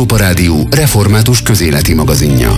Európa Rádió református közéleti magazinja.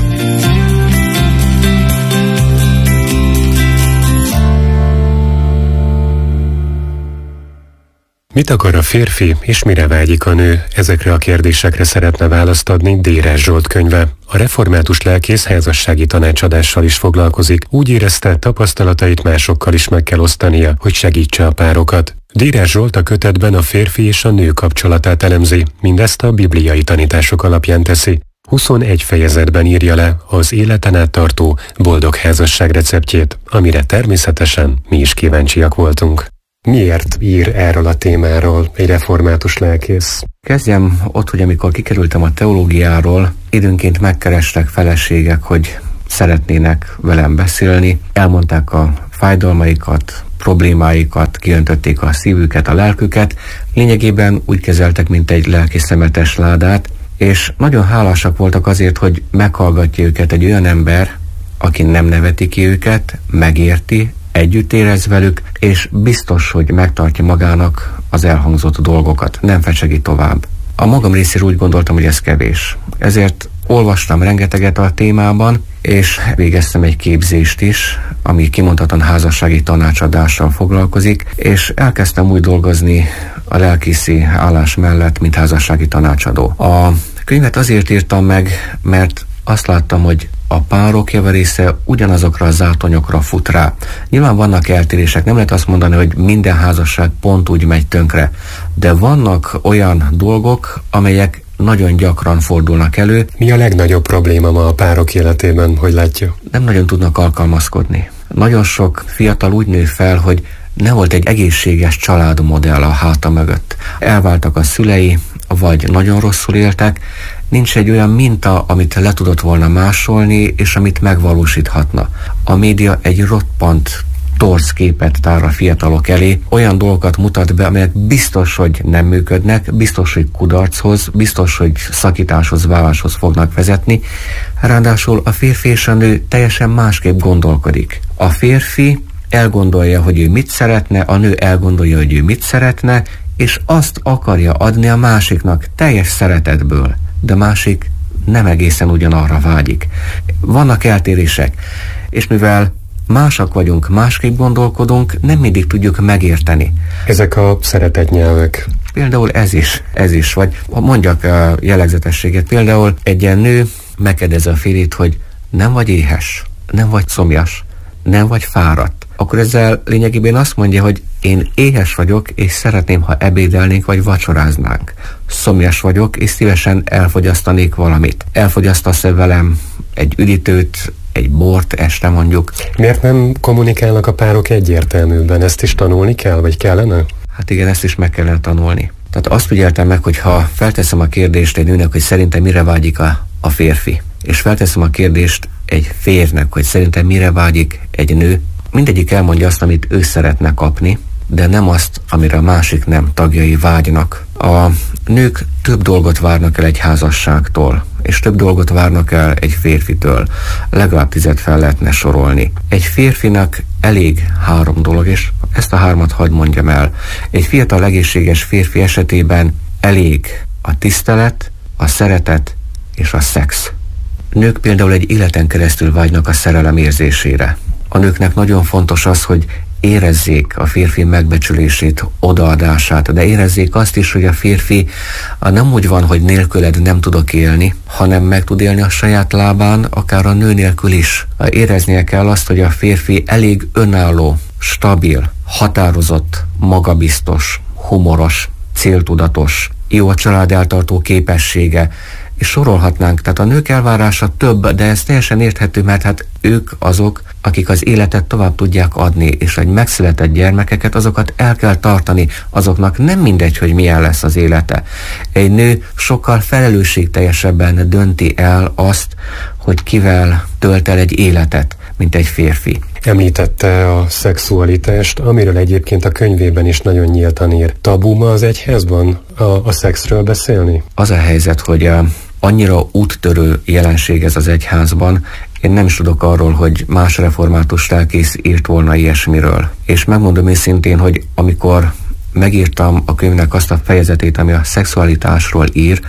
Mit akar a férfi, és mire vágyik a nő? Ezekre a kérdésekre szeretne választ adni Dérás Zsolt könyve. A református lelkész házassági tanácsadással is foglalkozik. Úgy érezte, tapasztalatait másokkal is meg kell osztania, hogy segítse a párokat. Dérás Zsolt a kötetben a férfi és a nő kapcsolatát elemzi, mindezt a bibliai tanítások alapján teszi. 21 fejezetben írja le az életen át tartó boldog házasság receptjét, amire természetesen mi is kíváncsiak voltunk. Miért ír erről a témáról egy református lelkész? Kezdjem ott, hogy amikor kikerültem a teológiáról, időnként megkerestek feleségek, hogy szeretnének velem beszélni, elmondták a fájdalmaikat, problémáikat, kiöntötték a szívüket, a lelküket, lényegében úgy kezeltek, mint egy lelki szemetes ládát, és nagyon hálásak voltak azért, hogy meghallgatja őket egy olyan ember, aki nem neveti ki őket, megérti, együtt érez velük, és biztos, hogy megtartja magának az elhangzott dolgokat, nem fecsegi tovább. A magam részéről úgy gondoltam, hogy ez kevés. Ezért olvastam rengeteget a témában, és végeztem egy képzést is, ami kimondottan házassági tanácsadással foglalkozik, és elkezdtem úgy dolgozni a lelkészi állás mellett, mint házassági tanácsadó. A könyvet azért írtam meg, mert azt láttam, hogy a párok javarésze ugyanazokra a zátonyokra fut rá. Nyilván vannak eltérések, nem lehet azt mondani, hogy minden házasság pont úgy megy tönkre, de vannak olyan dolgok, amelyek nagyon gyakran fordulnak elő. Mi a legnagyobb probléma ma a párok életében, hogy látja? Nem nagyon tudnak alkalmazkodni. Nagyon sok fiatal úgy nő fel, hogy nem volt egy egészséges családmodell a háta mögött. Elváltak a szülei, vagy nagyon rosszul éltek, nincs egy olyan minta, amit le tudott volna másolni, és amit megvalósíthatna. A média egy roppant torz képet tár a fiatalok elé, olyan dolgokat mutat be, amelyek biztos, hogy nem működnek, biztos, hogy kudarchoz, biztos, hogy szakításhoz, váláshoz fognak vezetni. Ráadásul a férfi és a nő teljesen másképp gondolkodik. A férfi elgondolja, hogy ő mit szeretne, a nő elgondolja, hogy ő mit szeretne, és azt akarja adni a másiknak teljes szeretetből, de másik nem egészen ugyanarra vágyik. Vannak eltérések, és mivel másak vagyunk, másképp gondolkodunk, nem mindig tudjuk megérteni. Ezek a szeretetnyelvek. Például ez is, vagy mondjak a jellegzetességet. Például egy ilyen nő megkérdezi a férjét, hogy nem vagy éhes, nem vagy szomjas, nem vagy fáradt. Akkor ezzel lényegében azt mondja, hogy én éhes vagyok, és szeretném, ha ebédelnénk, vagy vacsoráznánk. Szomjas vagyok, és szívesen elfogyasztanék valamit. Elfogyasztasz-e velem egy üdítőt, egy bort este mondjuk? Miért nem kommunikálnak a párok egyértelműbben? Ezt is tanulni kell, vagy kellene? Hát igen, ezt is meg kellene tanulni. Tehát azt figyeltem meg, hogy ha felteszem a kérdést egy nőnek, hogy szerintem mire vágyik a férfi, és felteszem a kérdést egy férjnek, hogy szerintem mire vágyik egy nő, mindegyik elmondja azt, amit ő szeretne kapni, de nem azt, amire a másik nem tagjai vágynak. A nők több dolgot várnak el egy házasságtól, és több dolgot várnak el egy férfitől. Legalább 10 fel lehetne sorolni. Egy férfinak elég 3 dolog, és ezt a 3-at hadd mondjam el. Egy fiatal, egészséges férfi esetében elég a tisztelet, a szeretet és a szex. Nők például egy életen keresztül vágynak a szerelem érzésére. A nőknek nagyon fontos az, hogy érezzék a férfi megbecsülését, odaadását, de érezzék azt is, hogy a férfi nem úgy van, hogy nélküled nem tudok élni, hanem meg tud élni a saját lábán, akár a nő nélkül is. Éreznie kell azt, hogy a férfi elég önálló, stabil, határozott, magabiztos, humoros, céltudatos, jó a család eltartó képessége, és sorolhatnánk. Tehát a nők elvárása több, de ez teljesen érthető, mert hát ők azok, akik az életet tovább tudják adni, és egy megszületett gyermekeket, azokat el kell tartani, azoknak nem mindegy, hogy milyen lesz az élete. Egy nő sokkal felelősségteljesebben dönti el azt, hogy kivel tölt el egy életet, mint egy férfi. Említette a szexualitást, amiről egyébként a könyvében is nagyon nyíltan ír. Tabu ma az egyházban a szexről beszélni? Az a helyzet, hogy annyira úttörő jelenség ez az egyházban, én nem is tudok arról, hogy más református lelkész írt volna ilyesmiről. És megmondom őszintén, hogy amikor megírtam a könyvnek azt a fejezetét, ami a szexualitásról ír,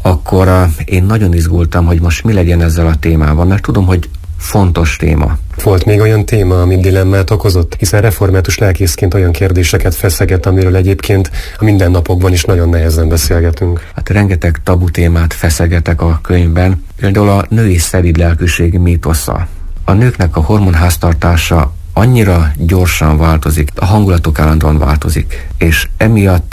akkor én nagyon izgultam, hogy most mi legyen ezzel a témával, mert tudom, hogy fontos téma. Volt még olyan téma, ami dilemmát okozott, hiszen református lelkészként olyan kérdéseket feszeget, amiről egyébként a mindennapokban is nagyon nehezen beszélgetünk. Hát rengeteg tabu témát feszegetek a könyvben, például a női szelíd lelkűség mítosza. A nőknek a hormonháztartása annyira gyorsan változik, a hangulatok állandóan változik, és emiatt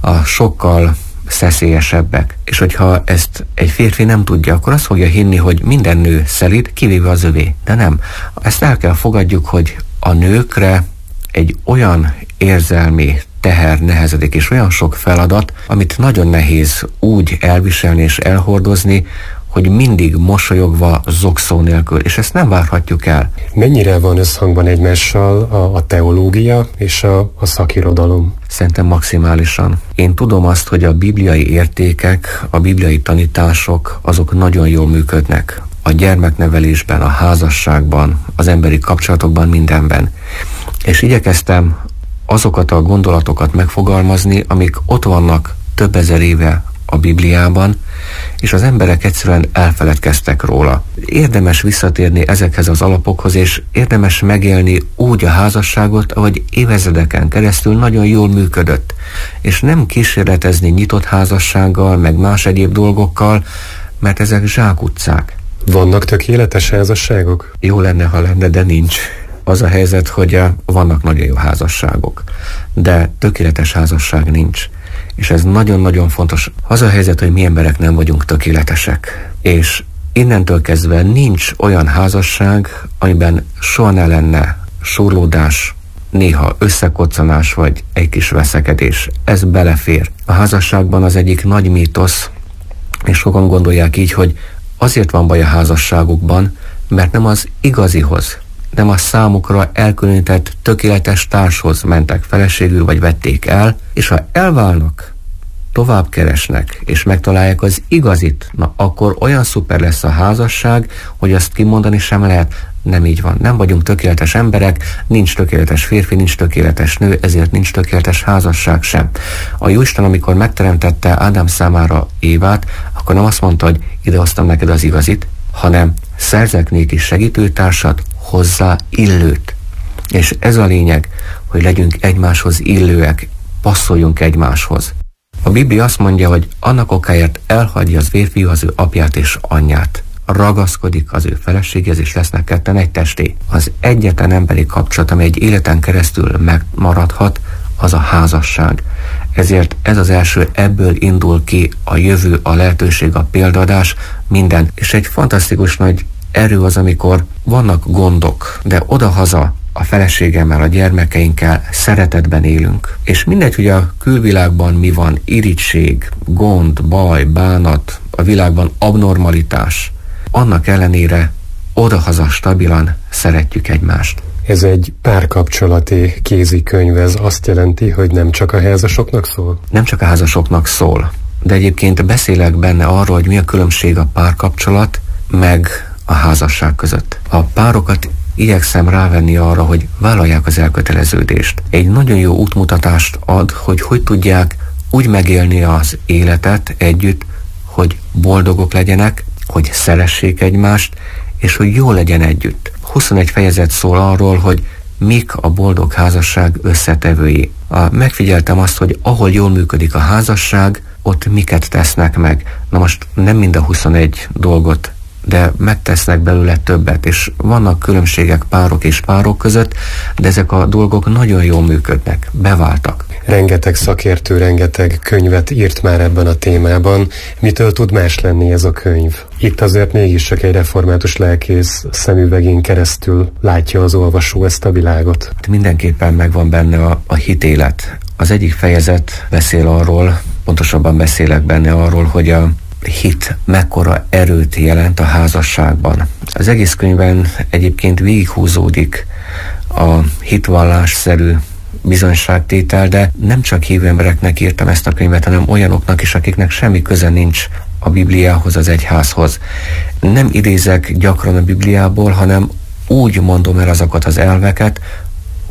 sokkal szeszélyesebbek. És hogyha ezt egy férfi nem tudja, akkor azt fogja hinni, hogy minden nő szelíd, kivéve az övé. De nem. Ezt el kell fogadjuk, hogy a nőkre egy olyan érzelmi teher nehezedik, és olyan sok feladat, amit nagyon nehéz úgy elviselni és elhordozni, hogy mindig mosolyogva, zokszó nélkül, és ezt nem várhatjuk el. Mennyire van összhangban egymással a teológia és a szakirodalom? Szerintem maximálisan. Én tudom azt, hogy a bibliai értékek, a bibliai tanítások, azok nagyon jól működnek. A gyermeknevelésben, a házasságban, az emberi kapcsolatokban, mindenben. És igyekeztem azokat a gondolatokat megfogalmazni, amik ott vannak több ezer éve a Bibliában, és az emberek egyszerűen elfeledkeztek róla. Érdemes visszatérni ezekhez az alapokhoz, és érdemes megélni úgy a házasságot, ahogy évezredeken keresztül nagyon jól működött. És nem kísérletezni nyitott házassággal, meg más egyéb dolgokkal, mert ezek zsákutcák. Vannak tökéletes házasságok? Jó lenne, ha lenne, de nincs. Az a helyzet, hogy vannak nagyon jó házasságok, de tökéletes házasság nincs. És ez nagyon-nagyon fontos. Az a helyzet, hogy mi emberek nem vagyunk tökéletesek. És innentől kezdve nincs olyan házasság, amiben soha ne lenne súrlódás, néha összekoccanás vagy egy kis veszekedés. Ez belefér. A házasságban az egyik nagy mítosz, és sokan gondolják így, hogy azért van baj a házasságukban, mert nem az igazihoz, nem a számukra elkülönített tökéletes társhoz mentek feleségül, vagy vették el, és ha elválnak, tovább keresnek, és megtalálják az igazit, na akkor olyan szuper lesz a házasság, hogy azt kimondani sem lehet. Nem így van. Nem vagyunk tökéletes emberek, nincs tökéletes férfi, nincs tökéletes nő, ezért nincs tökéletes házasság sem. A Jóisten, amikor megteremtette Ádám számára Évát, akkor nem azt mondta, hogy idehoztam neked az igazit, hanem szerzek néki segítőtársat, hozzá illőt. És ez a lényeg, hogy legyünk egymáshoz illőek, passzoljunk egymáshoz. A Biblia azt mondja, hogy annak okáért elhagyja az férfiú az ő apját és anyját. Ragaszkodik az ő feleséghez, és lesznek ketten egy testé. Az egyetlen emberi kapcsolat, ami egy életen keresztül megmaradhat, az a házasság. Ezért ez az első, ebből indul ki a jövő, a lehetőség, a példadás, minden. És egy fantasztikus nagy erő az, amikor vannak gondok, de odahaza a feleségemmel, a gyermekeinkkel szeretetben élünk. És mindegy, hogy a külvilágban mi van, irigység, gond, baj, bánat, a világban abnormalitás, annak ellenére odahaza stabilan szeretjük egymást. Ez egy párkapcsolati kézikönyv, ez azt jelenti, hogy nem csak a házasoknak szól? Nem csak a házasoknak szól, de egyébként beszélek benne arról, hogy mi a különbség a párkapcsolat meg a házasság között. A párokat igyekszem rávenni arra, hogy vállalják az elköteleződést. Egy nagyon jó útmutatást ad, hogy tudják úgy megélni az életet együtt, hogy boldogok legyenek, hogy szeressék egymást, és hogy jól legyen együtt. 21 fejezet szól arról, hogy mik a boldog házasság összetevői. Megfigyeltem azt, hogy ahol jól működik a házasság, ott miket tesznek meg. Na most nem mind a 21 dolgot, de megtesznek belőle többet, és vannak különbségek párok és párok között, de ezek a dolgok nagyon jól működnek, beváltak. Rengeteg szakértő, rengeteg könyvet írt már ebben a témában. Mitől tud más lenni ez a könyv? Itt azért mégiscsak egy református lelkész szemüvegén keresztül látja az olvasó ezt a világot. Mindenképpen megvan benne a hitélet. Az egyik fejezet beszél arról, pontosabban beszélek benne arról, hogy a hit mekkora erőt jelent a házasságban. Az egész könyvben egyébként végighúzódik a hitvallásszerű bizonyságtétel, de nem csak hívő embereknek írtam ezt a könyvet, hanem olyanoknak is, akiknek semmi köze nincs a Bibliához, az egyházhoz. Nem idézek gyakran a Bibliából, hanem úgy mondom el azokat az elveket,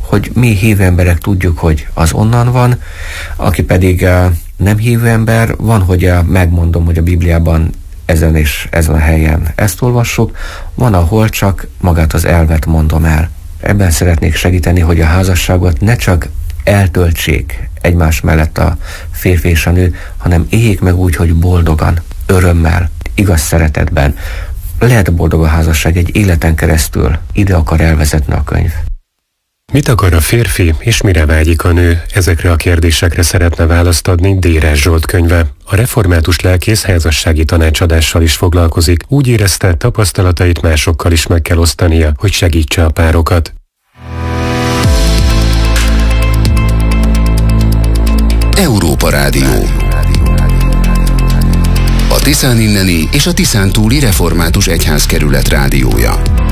hogy mi hívő emberek tudjuk, hogy az onnan van, aki pedig nem hívő ember, van, hogy megmondom, hogy a Bibliában ezen és ezen a helyen ezt olvassuk, van, ahol csak magát az elvet mondom el. Ebben szeretnék segíteni, hogy a házasságot ne csak eltöltsék egymás mellett a férfi és a nő, hanem éljék meg úgy, hogy boldogan, örömmel, igaz szeretetben. Lehet boldog a házasság egy életen keresztül, ide akar elvezetni a könyv. Mit akar a férfi, és mire vágyik a nő? Ezekre a kérdésekre szeretne választ adni Déres Zsolt könyve. A református lelkész házassági tanácsadással is foglalkozik. Úgy érezte, tapasztalatait másokkal is meg kell osztania, hogy segítse a párokat. Európa Rádió. A Tiszán inneni és a Tiszántúli Református Egyházkerület rádiója.